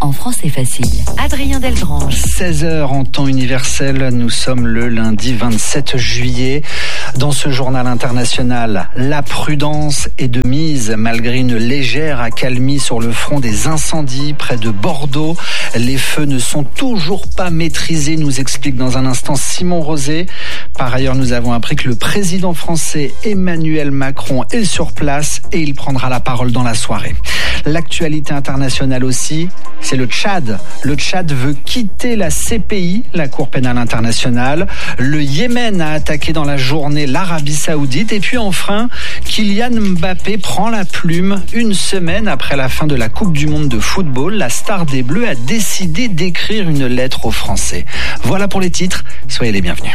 en français facile. Adrien Delgrange. 16h en temps universel, nous sommes le lundi 27 juillet. Dans ce journal international, la prudence est de mise malgré une légère accalmie sur le front des incendies près de Bordeaux. Les feux ne sont toujours pas maîtrisés, nous explique dans un instant Simon Rosé. Par ailleurs, nous avons appris que le président français Emmanuel Macron est sur place et il prendra la parole dans la soirée. L'actualité internationale aussi, c'est le Tchad. Le Tchad veut quitter la CPI, la Cour pénale internationale. Le Yémen a attaqué dans la journée l'Arabie Saoudite. Et puis enfin, Kylian Mbappé prend la plume. Une semaine après la fin de la Coupe du Monde de football, la star des Bleus a décidé d'écrire une lettre aux Français. Voilà pour les titres, soyez les bienvenus.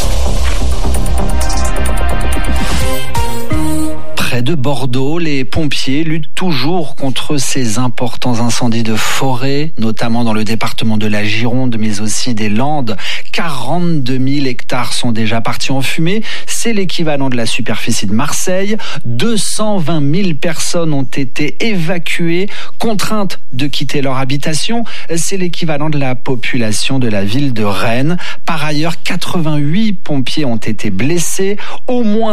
Près de Bordeaux, les pompiers luttent toujours contre ces importants incendies de forêt, notamment dans le département de la Gironde, mais aussi des Landes. 42 000 hectares sont déjà partis en fumée. C'est l'équivalent de la superficie de Marseille. 220 000 personnes ont été évacuées, contraintes de quitter leur habitation. C'est l'équivalent de la population de la ville de Rennes. Par ailleurs, 88 pompiers ont été blessés. Au moins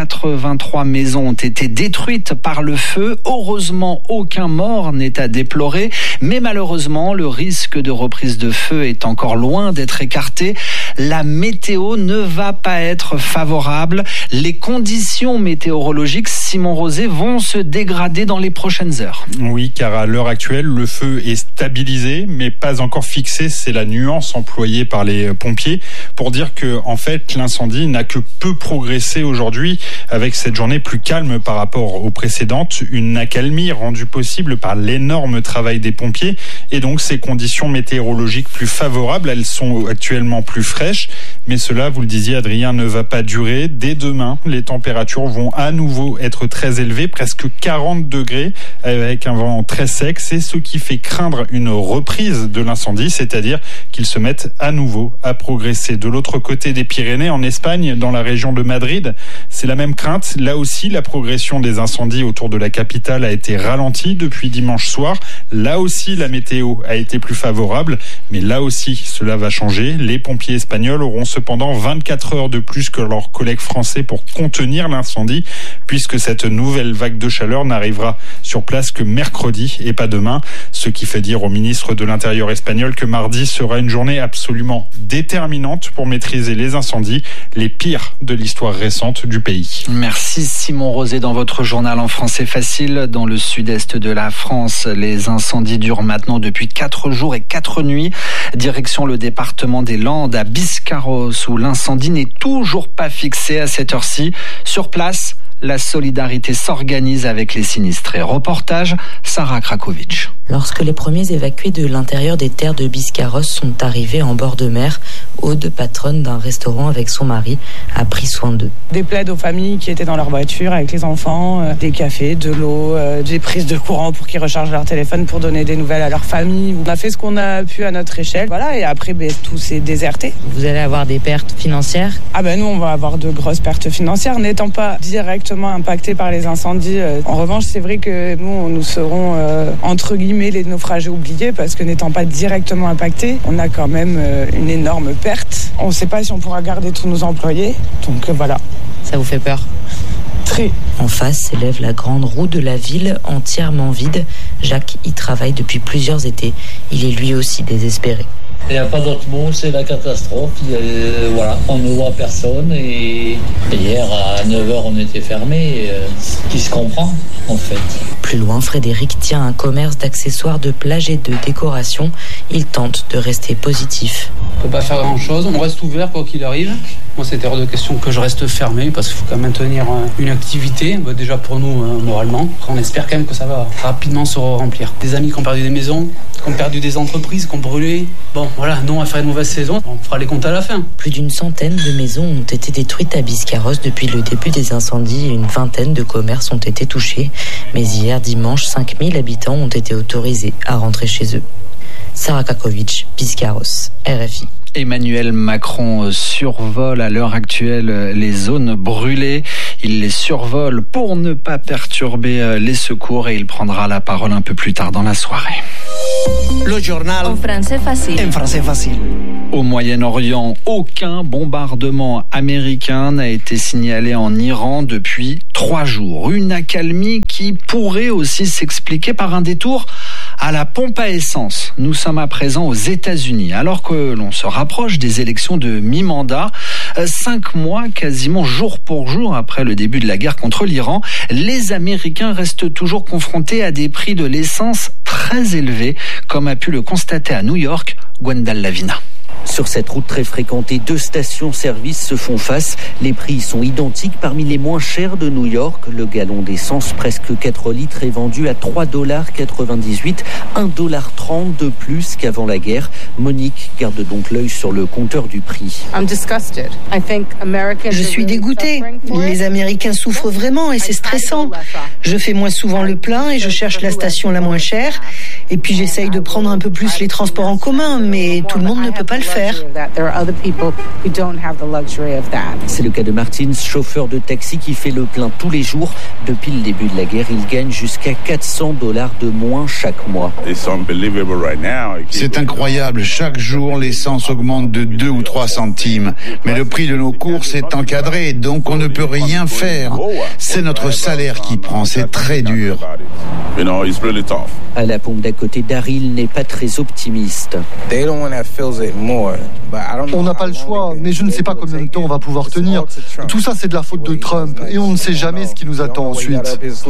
183 maisons ont été détruites par le feu. Heureusement, aucun mort n'est à déplorer, mais malheureusement, le risque de reprise de feu est encore loin d'être écarté. La météo ne va pas être favorable. Les conditions météorologiques, Simon Rosé, vont se dégrader dans les prochaines heures. Oui, car à l'heure actuelle, le feu est stabilisé, mais pas encore fixé. C'est la nuance employée par les pompiers pour dire que, en fait, l'incendie n'a que peu progressé aujourd'hui avec cette journée plus calme par rapport aux précédentes, une accalmie rendue possible par l'énorme travail des pompiers et donc ces conditions météorologiques plus favorables. Elles sont actuellement plus fraîches, mais cela, vous le disiez Adrien, ne va pas durer. Dès demain, les températures vont à nouveau être très élevées, presque 40 degrés avec un vent très sec. C'est ce qui fait craindre une reprise de l'incendie, c'est-à-dire qu'ils se mettent à nouveau à progresser. De l'autre côté des Pyrénées, en Espagne, dans la région de Madrid, c'est la même crainte. Là aussi, la progression des incendies autour de la capitale a été ralentie depuis dimanche soir. Là aussi, la météo a été plus favorable, mais là aussi, cela va changer. Les pompiers espagnols auront cependant 24 heures de plus que leurs collègues français pour contenir l'incendie, puisque cette nouvelle vague de chaleur n'arrivera sur place que mercredi et pas demain. Ce qui fait dire au ministre de l'Intérieur espagnol que mardi sera une journée absolument déterminante pour maîtriser les incendies, les pires de l'histoire récente du pays. Merci Simon Rosé. Dans votre journal en français facile, dans le sud-est de la France, les incendies durent maintenant depuis 4 jours et 4 nuits. Direction le département des Landes, à Biscarrosse, où l'incendie n'est toujours pas fixé à cette heure-ci. Sur place, la solidarité s'organise avec les sinistrés. Reportage, Sarah Krakovic. Lorsque les premiers évacués de l'intérieur des terres de Biscarrosse sont arrivés en bord de mer, Aude, patronne d'un restaurant avec son mari, a pris soin d'eux. Des plaids aux familles qui étaient dans leur voiture avec les enfants, des cafés, de l'eau, des prises de courant pour qu'ils rechargent leur téléphone pour donner des nouvelles à leur famille. On a fait ce qu'on a pu à notre échelle. Voilà, et après, tout s'est déserté. Vous allez avoir des pertes financières ? Nous, on va avoir de grosses pertes financières, n'étant pas directement impactés par les incendies. En revanche, c'est vrai que nous serons, entre guillemets, les naufragés oubliés, parce que n'étant pas directement impactés, on a quand même une énorme perte. On ne sait pas si on pourra garder tous nos employés, donc voilà. Ça vous fait peur ? Très. En face s'élève la grande roue de la ville, entièrement vide. Jacques y travaille depuis plusieurs étés. Il est lui aussi désespéré. Il n'y a pas d'autre mot, c'est la catastrophe. Voilà, on ne voit personne et hier à 9h on était fermé, qui se comprend en fait. Plus loin, Frédéric tient un commerce d'accessoires de plage et de décoration. Il tente de rester positif. On ne peut pas faire grand chose, on reste ouvert quoi qu'il arrive. Moi c'était hors de question que je reste fermé parce qu'il faut quand même maintenir une activité, déjà pour nous moralement. On espère quand même que ça va rapidement se remplir. Des amis qui ont perdu des maisons, qui ont perdu des entreprises, qui ont brûlé. Bon voilà, nous on va faire une mauvaise saison, on fera les comptes à la fin. Plus d'une centaine de maisons ont été détruites à Biscarrosse depuis le début des incendies et une vingtaine de commerces ont été touchés. Mais hier dimanche, 5000 habitants ont été autorisés à rentrer chez eux. Sarah Krakovic, Biscarrosse, RFI. Emmanuel Macron survole à l'heure actuelle les zones brûlées. Il les survole pour ne pas perturber les secours et il prendra la parole un peu plus tard dans la soirée. Le journal en français facile. Au Moyen-Orient, aucun bombardement américain n'a été signalé en Iran depuis 3 jours. Une accalmie qui pourrait aussi s'expliquer par un détour à la pompe à essence. Nous sommes à présent aux États-Unis, alors que l'on se rapproche des élections de mi-mandat. 5 mois, quasiment jour pour jour après le début de la guerre contre l'Iran, les Américains restent toujours confrontés à des prix de l'essence très élevés, comme a pu le constater à New York, Gwendal Lavina. Sur cette route très fréquentée, 2 stations-service se font face. Les prix sont identiques parmi les moins chers de New York. Le gallon d'essence, presque 4 litres, est vendu à $3,98, $1,30 de plus qu'avant la guerre. Monique garde donc l'œil sur le compteur du prix. Je suis dégoûtée. Les Américains souffrent vraiment et c'est stressant. Je fais moins souvent le plein et je cherche la station la moins chère. Et puis j'essaye de prendre un peu plus les transports en commun, mais tout le monde ne peut pas le faire. C'est le cas de Martins, chauffeur de taxi qui fait le plein tous les jours. Depuis le début de la guerre, il gagne jusqu'à $400 de moins chaque mois. C'est incroyable. Chaque jour, l'essence augmente de 2 ou 3 centimes. Mais le prix de nos courses est encadré, donc on ne peut rien faire. C'est notre salaire qui prend. C'est très dur. À la pompe d'à côté, Daryl n'est pas très optimiste. On n'a pas le choix, mais je ne sais pas combien de temps on va pouvoir tenir. Tout ça, c'est de la faute de Trump et on ne sait jamais ce qui nous attend ensuite.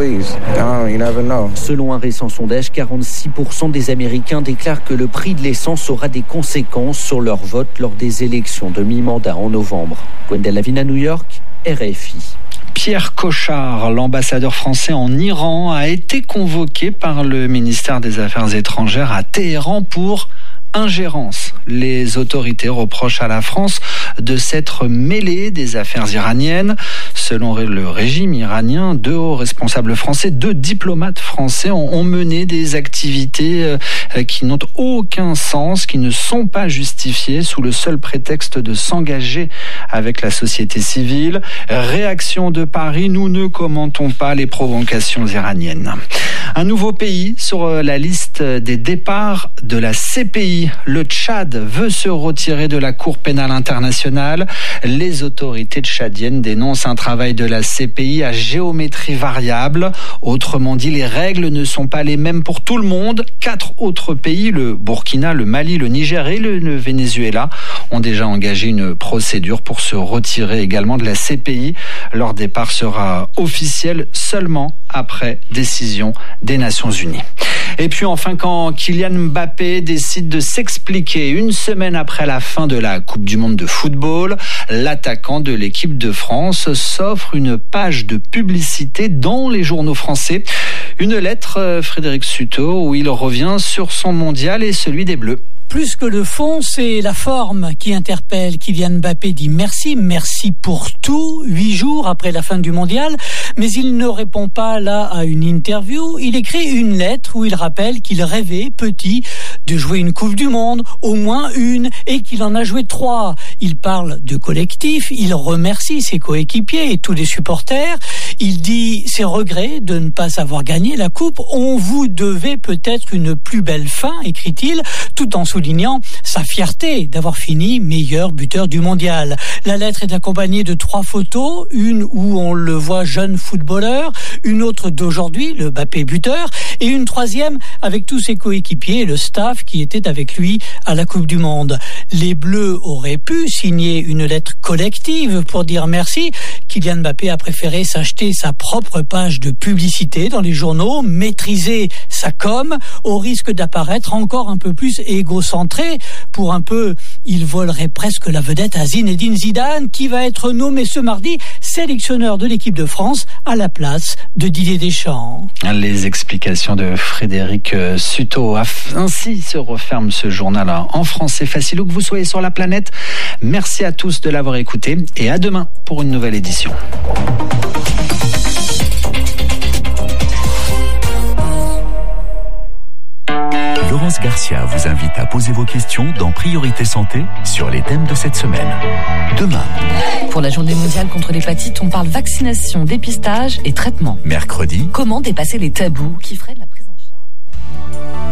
Selon un récent sondage, 46% des Américains déclarent que le prix de l'essence aura des conséquences sur leur vote lors des élections de mi-mandat en novembre. Gwendal Lavina, New York, RFI. Pierre Cochard, l'ambassadeur français en Iran, a été convoqué par le ministère des Affaires étrangères à Téhéran pour ingérence. Les autorités reprochent à la France de s'être mêlée des affaires iraniennes. Selon le régime iranien, 2 hauts responsables français, 2 diplomates français ont mené des activités qui n'ont aucun sens, qui ne sont pas justifiées sous le seul prétexte de s'engager avec la société civile. Réaction de Paris, nous ne commentons pas les provocations iraniennes. Un nouveau pays sur la liste des départs de la CPI. Le Tchad veut se retirer de la Cour pénale internationale. Les autorités tchadiennes dénoncent un travail de la CPI à géométrie variable. Autrement dit, les règles ne sont pas les mêmes pour tout le monde. 4 autres pays, le Burkina, le Mali, le Niger et le Venezuela, ont déjà engagé une procédure pour se retirer également de la CPI. Leur départ sera officiel seulement après décision des Nations Unies. Et puis enfin, quand Kylian Mbappé décide de s'expliquer 1 semaine après la fin de la Coupe du Monde de football, l'attaquant de l'équipe de France s'offre une page de publicité dans les journaux français. Une lettre, Frédéric Sutot, où il revient sur son mondial et celui des Bleus. Plus que le fond, c'est la forme qui interpelle. Kylian Mbappé dit merci pour tout, 8 jours après la fin du mondial, mais il ne répond pas là à une interview. Il écrit une lettre où il rappelle qu'il rêvait petit de jouer une Coupe du Monde, au moins une, et qu'il en a joué 3. Il parle de collectif, il remercie ses coéquipiers et tous les supporters. Il dit ses regrets de ne pas avoir gagné la Coupe. On vous devait peut-être une plus belle fin, écrit-il, tout en soulignant sa fierté d'avoir fini meilleur buteur du mondial. La lettre est accompagnée de 3 photos, une où on le voit jeune footballeur, une autre d'aujourd'hui, le Mbappé buteur, et une 3e avec tous ses coéquipiers et le staff qui était avec lui à la Coupe du Monde. Les Bleus auraient pu signer une lettre collective pour dire merci. Kylian Mbappé a préféré s'acheter sa propre page de publicité dans les journaux, maîtriser sa com, au risque d'apparaître encore un peu plus égocentré. Pour un peu, il volerait presque la vedette à Zinedine Zidane, qui va être nommé ce mardi sélectionneur de l'équipe de France à la place de Didier Deschamps. Les explications de Frédéric Sutot. Ainsi se referme ce journal en français facile où que vous soyez sur la planète. Merci à tous de l'avoir écouté et à demain pour une nouvelle édition. Laurence Garcia vous invite à poser vos questions dans Priorité Santé sur les thèmes de cette semaine. Demain. Pour la journée mondiale contre l'hépatite, on parle vaccination, dépistage et traitement. Mercredi. Comment dépasser les tabous qui freinent la prise en